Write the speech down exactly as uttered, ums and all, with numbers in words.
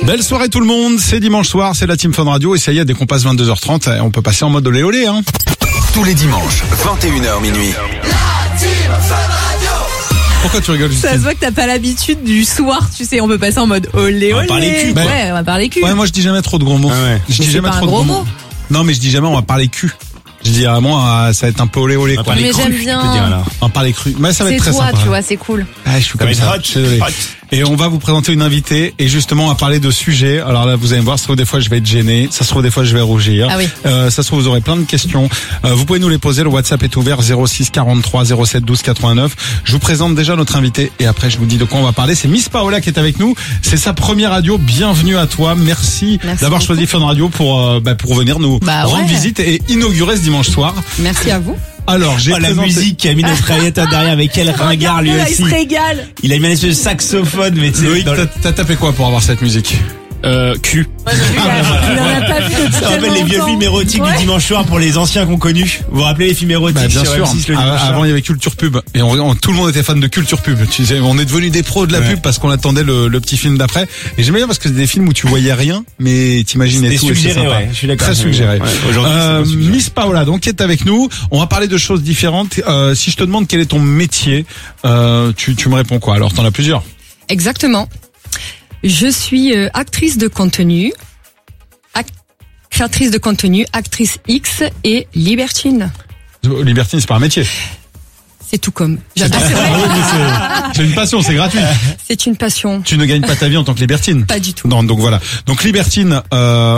Belle soirée tout le monde, c'est dimanche soir, c'est la Team Fun Radio et ça y est, dès qu'on passe vingt-deux heures trente, on peut passer en mode olé olé. Hein. Tous les dimanches, vingt et une heures minuit. La Team Fun Radio. Pourquoi tu rigoles, Justine? Ça se voit que t'as pas l'habitude du soir, tu sais, on peut passer en mode olé olé. On va parler cul. Bah, ouais, on va parler cul. Ouais, moi je dis jamais trop de gros mots. Ah ouais. Je dis Mais jamais c'est pas trop un de gros gros mot. mots. Non, mais je dis jamais on va parler cul. Je dis à moi, ça va être un peu olé olé. On va Quoi. parler Mais cru, j'aime je peux bien. dire, alors. On va parler cru. Mais ça va C'est être très toi, sympa. tu vois, c'est cool. Ah, je suis Ça comme va ça. être hot. Je suis désolé. Hot. Et on va vous présenter une invitée et justement on va parler de sujets. Alors là, vous allez me voir, ça se trouve des fois je vais être gêné, ça se trouve des fois je vais rougir. Ah oui. Euh, ça se trouve vous aurez plein de questions. Euh, vous pouvez nous les poser. Le WhatsApp est ouvert zéro six quarante-trois zéro sept douze quatre-vingt-neuf. Je vous présente déjà notre invitée et après je vous dis de quoi on va parler. C'est Miss Paola qui est avec nous. C'est sa première radio. Bienvenue à toi. Merci, Merci d'avoir beaucoup. choisi Fun Radio pour euh, bah, pour venir nous Bah rendre ouais. visite et inaugurer ce dimanche soir. Merci à vous. Alors j'ai Oh, la présenté... musique qui a mis notre rayette derrière, mais quel ringard lui Regarde, là, aussi. il se régale. Il a mis un espèce de saxophone, mais tu sais, Loïc, dans le- t'as, t'as tapé quoi pour avoir cette musique? euh, cul. Il en a pas vu depuis Ça rappelle les vieux longtemps. films érotiques Ouais. du dimanche soir pour les anciens qu'on connu. Vous vous rappelez les films érotiques Bah, bien sur sûr. M six le Ah, dimanche soir? avant il y avait Culture Pub et on, on- tout le monde était fan de Culture Pub. Tu sais, on est devenu des pros de la Ouais. pub parce qu'on attendait le, le petit film d'après. Et j'aimais bien parce que c'était des films où tu voyais rien, mais t'imaginais C'était tout. et c'est suggéré, sympa. ouais. Je suis d'accord. Très suggéré. Ouais, aujourd'hui, c'est Euh, pas suggéré. Miss Paola, donc qui est avec nous. On va parler de choses différentes. Euh, si je te demande quel est ton métier, euh, tu, tu me réponds quoi? Alors t'en as plusieurs. Exactement. Je suis euh, actrice de contenu, ac- créatrice de contenu, actrice X et libertine. Libertine, c'est pas un métier. C'est tout comme. J'adore. Ah oui, mais c'est, c'est une passion, c'est gratuit. C'est une passion. Tu ne gagnes pas ta vie en tant que libertine. Pas du tout. Non, donc voilà. Donc libertine. Euh,